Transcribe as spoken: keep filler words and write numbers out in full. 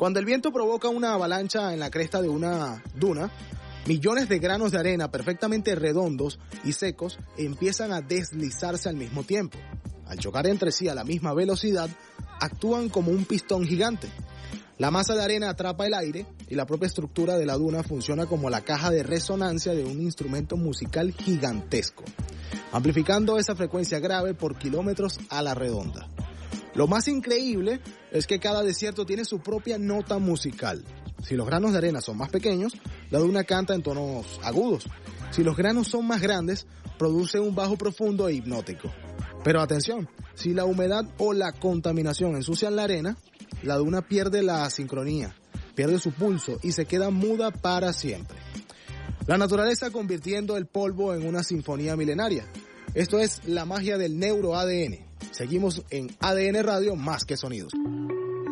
Cuando el viento provoca una avalancha en la cresta de una duna, millones de granos de arena perfectamente redondos y secos empiezan a deslizarse al mismo tiempo. Al chocar entre sí a la misma velocidad, actúan como un pistón gigante. La masa de arena atrapa el aire y la propia estructura de la duna funciona como la caja de resonancia de un instrumento musical gigantesco, amplificando esa frecuencia grave por kilómetros a la redonda. Lo más increíble es que cada desierto tiene su propia nota musical. Si los granos de arena son más pequeños, la duna canta en tonos agudos. Si los granos son más grandes, produce un bajo profundo e hipnótico. Pero atención, si la humedad o la contaminación ensucian la arena, la duna pierde la sincronía, pierde su pulso y se queda muda para siempre. La naturaleza convirtiendo el polvo en una sinfonía milenaria. Esto es la magia del neuro A D N. Seguimos en A D N Radio Más que Sonidos.